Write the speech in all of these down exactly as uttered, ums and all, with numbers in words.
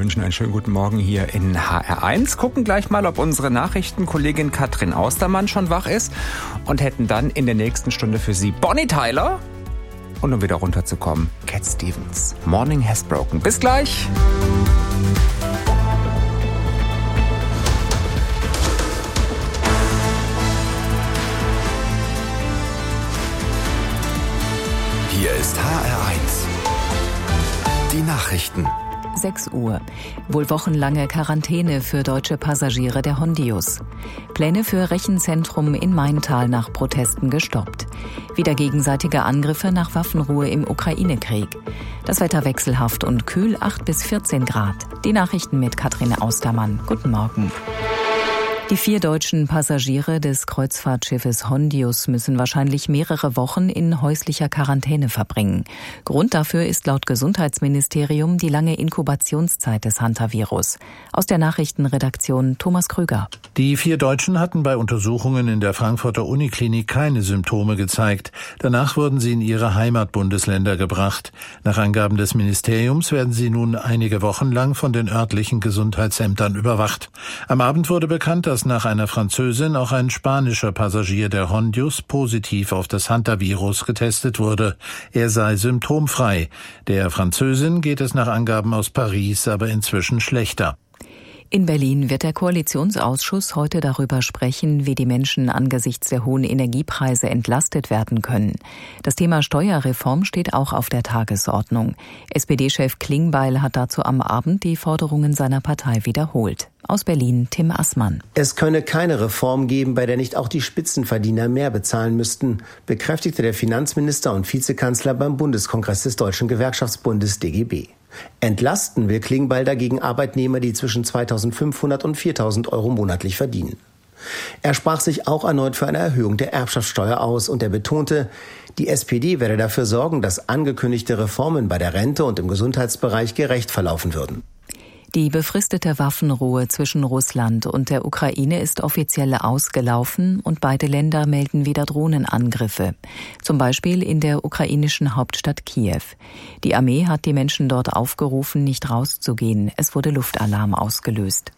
wünschen einen schönen guten Morgen hier in H R eins. Gucken gleich mal, ob unsere Nachrichtenkollegin Katrin Austermann schon wach ist und hätten dann in der nächsten Stunde für Sie Bonnie Tyler und um wieder runterzukommen, Cat Stevens. Morning has broken. Bis gleich. Hier ist H R eins. Die Nachrichten. sechs Uhr. Wohl wochenlange Quarantäne für deutsche Passagiere der Hondius. Pläne für Rechenzentrum in Maintal nach Protesten gestoppt. Wieder gegenseitige Angriffe nach Waffenruhe im Ukraine-Krieg. Das Wetter wechselhaft und kühl, acht bis vierzehn Grad. Die Nachrichten mit Katrin Austermann. Guten Morgen. Die vier deutschen Passagiere des Kreuzfahrtschiffes Hondius müssen wahrscheinlich mehrere Wochen in häuslicher Quarantäne verbringen. Grund dafür ist laut Gesundheitsministerium die lange Inkubationszeit des Hantavirus. Aus der Nachrichtenredaktion Thomas Krüger. Die vier Deutschen hatten bei Untersuchungen in der Frankfurter Uniklinik keine Symptome gezeigt. Danach wurden sie in ihre Heimatbundesländer gebracht. Nach Angaben des Ministeriums werden sie nun einige Wochen lang von den örtlichen Gesundheitsämtern überwacht. Am Abend wurde bekannt, dass nach einer Französin auch ein spanischer Passagier der Hondius positiv auf das Hantavirus getestet wurde. Er sei symptomfrei. Der Französin geht es nach Angaben aus Paris aber inzwischen schlechter. In Berlin wird der Koalitionsausschuss heute darüber sprechen, wie die Menschen angesichts der hohen Energiepreise entlastet werden können. Das Thema Steuerreform steht auch auf der Tagesordnung. S P D-Chef Klingbeil hat dazu am Abend die Forderungen seiner Partei wiederholt. Aus Berlin Tim Assmann. Es könne keine Reform geben, bei der nicht auch die Spitzenverdiener mehr bezahlen müssten, bekräftigte der Finanzminister und Vizekanzler beim Bundeskongress des Deutschen Gewerkschaftsbundes D G B. Entlasten will Klingbeil dagegen Arbeitnehmer, die zwischen zweitausendfünfhundert und viertausend Euro monatlich verdienen. Er sprach sich auch erneut für eine Erhöhung der Erbschaftssteuer aus und er betonte, die S P D werde dafür sorgen, dass angekündigte Reformen bei der Rente und im Gesundheitsbereich gerecht verlaufen würden. Die befristete Waffenruhe zwischen Russland und der Ukraine ist offiziell ausgelaufen und beide Länder melden wieder Drohnenangriffe. Zum Beispiel in der ukrainischen Hauptstadt Kiew. Die Armee hat die Menschen dort aufgerufen, nicht rauszugehen. Es wurde Luftalarm ausgelöst.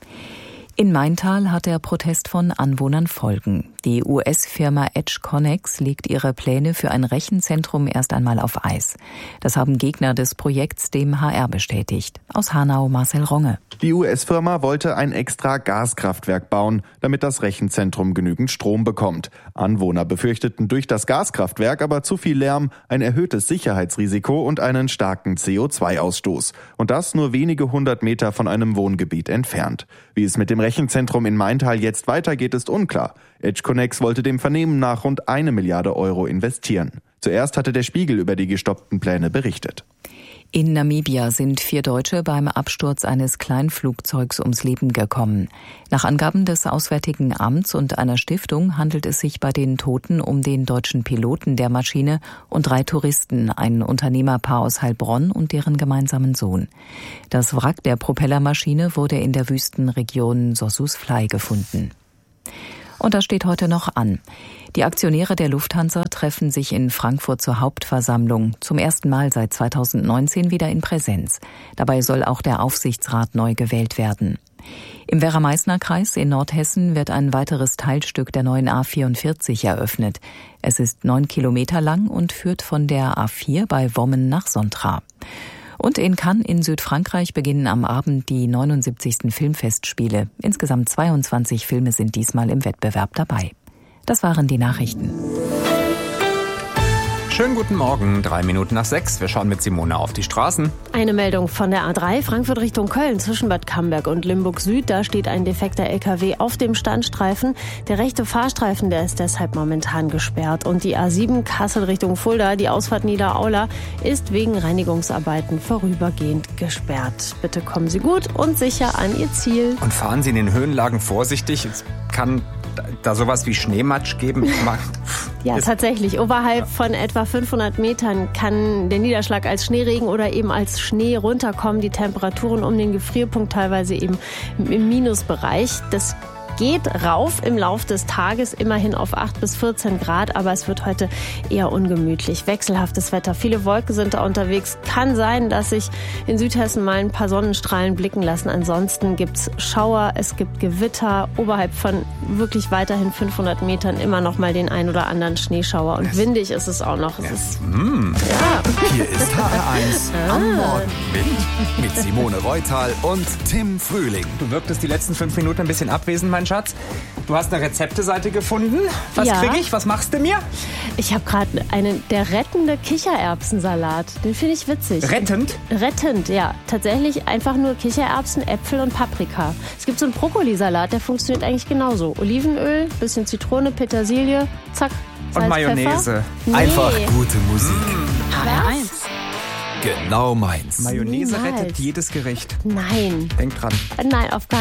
In Maintal hat der Protest von Anwohnern Folgen. Die U S-Firma EdgeConneX legt ihre Pläne für ein Rechenzentrum erst einmal auf Eis. Das haben Gegner des Projekts dem H R bestätigt. Aus Hanau Marcel Ronge. Die U S-Firma wollte ein extra Gaskraftwerk bauen, damit das Rechenzentrum genügend Strom bekommt. Anwohner befürchteten durch das Gaskraftwerk aber zu viel Lärm, ein erhöhtes Sicherheitsrisiko und einen starken C O zwei Ausstoß. Und das nur wenige hundert Meter von einem Wohngebiet entfernt. Wie es mit dem Rechenzentrum in Maintal jetzt weitergeht, ist unklar. EdgeConneX wollte dem Vernehmen nach rund eine Milliarde Euro investieren. Zuerst hatte der Spiegel über die gestoppten Pläne berichtet. In Namibia sind vier Deutsche beim Absturz eines Kleinflugzeugs ums Leben gekommen. Nach Angaben des Auswärtigen Amts und einer Stiftung handelt es sich bei den Toten um den deutschen Piloten der Maschine und drei Touristen, ein Unternehmerpaar aus Heilbronn und deren gemeinsamen Sohn. Das Wrack der Propellermaschine wurde in der Wüstenregion Sossusvlei gefunden. Und das steht heute noch an. Die Aktionäre der Lufthansa treffen sich in Frankfurt zur Hauptversammlung, zum ersten Mal seit zweitausendneunzehn wieder in Präsenz. Dabei soll auch der Aufsichtsrat neu gewählt werden. Im Werra-Meißner-Kreis in Nordhessen wird ein weiteres Teilstück der neuen A vierundvierzig eröffnet. Es ist neun Kilometer lang und führt von der A vier bei Wommen nach Sontra. Und in Cannes in Südfrankreich beginnen am Abend die neunundsiebzigsten Filmfestspiele. Insgesamt zweiundzwanzig Filme sind diesmal im Wettbewerb dabei. Das waren die Nachrichten. Schönen guten Morgen, drei Minuten nach sechs. Wir schauen mit Simone auf die Straßen. Eine Meldung von der A drei, Frankfurt Richtung Köln, zwischen Bad Camberg und Limburg Süd. Da steht ein defekter L K W auf dem Standstreifen. Der rechte Fahrstreifen, der ist deshalb momentan gesperrt. Und die A sieben, Kassel Richtung Fulda, die Ausfahrt Niederaula, ist wegen Reinigungsarbeiten vorübergehend gesperrt. Bitte kommen Sie gut und sicher an Ihr Ziel. Und fahren Sie in den Höhenlagen vorsichtig. Es kann da sowas wie Schneematsch geben? Ja, tatsächlich. Oberhalb von etwa fünfhundert Metern kann der Niederschlag als Schneeregen oder eben als Schnee runterkommen. Die Temperaturen um den Gefrierpunkt teilweise eben im Minusbereich. Das geht rauf im Lauf des Tages, immerhin auf acht bis vierzehn Grad, aber es wird heute eher ungemütlich. Wechselhaftes Wetter, viele Wolken sind da unterwegs. Kann sein, dass sich in Südhessen mal ein paar Sonnenstrahlen blicken lassen. Ansonsten gibt's Schauer, es gibt Gewitter, oberhalb von wirklich weiterhin fünfhundert Metern immer noch mal den ein oder anderen Schneeschauer. Und windig ist es auch noch. Es Ja. ist, Mm. ja. Hier ist H R eins am Morgen mit, mit Simone Reutal und Tim Frühling. Du wirktest die letzten fünf Minuten ein bisschen abwesend, mein Schatz. Du hast eine Rezepteseite gefunden. Was Ja. kriege ich? Was machst du mir? Ich habe gerade einen, der rettende Kichererbsensalat. Den finde ich witzig. Rettend? Rettend, ja. Tatsächlich einfach nur Kichererbsen, Äpfel und Paprika. Es gibt so einen Brokkolisalat, der funktioniert eigentlich genauso. Olivenöl, bisschen Zitrone, Petersilie, zack. Salz, Und Mayonnaise. Pfeffer. Einfach Nee. gute Musik. H R eins. Genau meins. Mayonnaise Niemals. rettet jedes Gericht. Nein. Denk dran. Nein, auf gar